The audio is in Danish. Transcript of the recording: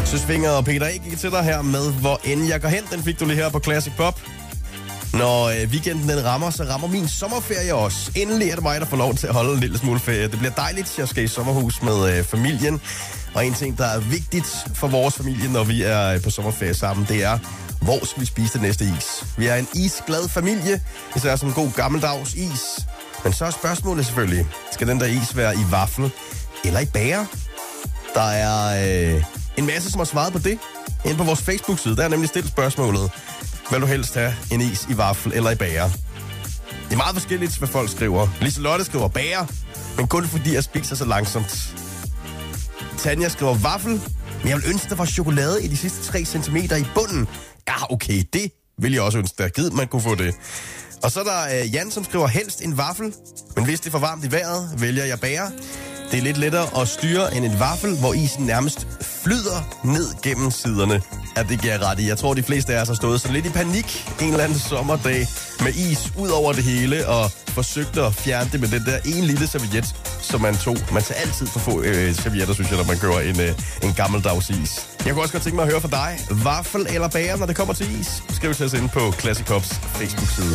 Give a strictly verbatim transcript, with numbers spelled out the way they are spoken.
Søsvinger og Peter A. gik til dig her med, hvor end jeg går hen. Den fik du lige her på Classic Pop. Når øh, weekenden den rammer, så rammer min sommerferie også. Endelig er det mig, der får lov til at holde en lille smule ferie. Det bliver dejligt. Jeg skal i sommerhus med øh, familien. Og en ting, der er vigtigt for vores familie, når vi er på sommerferie sammen, det er, hvor skal vi spise det næste is? Vi er en isglad familie, især som en god gammeldags is. Men så er spørgsmålet selvfølgelig, skal den der is være i vaffel eller i bager? Der er øh, en masse, som har svaret på det. Inde på vores Facebook-side, der er nemlig stillet spørgsmålet, vil du helst have en is i vaffel eller i bager? Det er meget forskelligt, hvad folk skriver. Liselotte skriver bager, men kun fordi jeg spiser så langsomt. Tanja skriver vaffel, men jeg vil ønske, der var chokolade i de sidste tre centimeter i bunden. Ja, okay, det vil jeg også ønske, der givet, man kunne få det. Og så er der øh, Jan, som skriver helst en vaffel, men hvis det er for varmt i vejret, vælger jeg bager. Det er lidt lettere at styre end en vaffel, hvor isen nærmest flyder ned gennem siderne. Ja, det giver jeg ret i. Jeg tror, de fleste af os har stået så lidt i panik en eller anden sommerdag med is ud over det hele og forsøgte at fjerne det med den der en lille serviet, som man tog. Man tager altid for få øh, servietter, synes jeg, når man kører en, øh, en gammeldags is. Jeg kunne også godt tænke mig at høre fra dig. Vaffel eller bager, når det kommer til is? Skriv til os inde på Classic Pops Facebook-side.